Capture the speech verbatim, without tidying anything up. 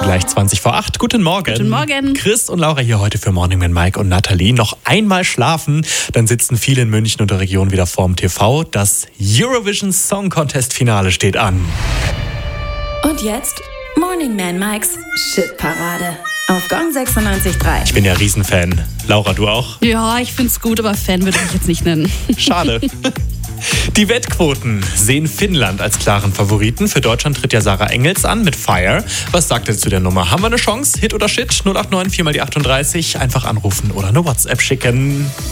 Gleich zwanzig vor acht. Guten Morgen. Guten Morgen. Chris und Laura hier heute für Morning mit Mike und Nathalie. Noch einmal schlafen, dann sitzen viele in München und der Region wieder vorm T V. Das Eurovision Song Contest Finale steht an. Und jetzt Morning Man Mikes Shitparade auf Gong sechsundneunzig Komma drei. Ich bin ja Riesenfan. Laura, du auch? Ja, ich find's gut, aber Fan würde ich mich jetzt nicht nennen. Schade. Die Wettquoten sehen Finnland als klaren Favoriten. Für Deutschland tritt ja Sarah Engels an mit Fire. Was sagt ihr zu der Nummer? Haben wir eine Chance? Hit oder Shit? null acht neun vier mal die achtunddreißig. Einfach anrufen oder eine WhatsApp schicken.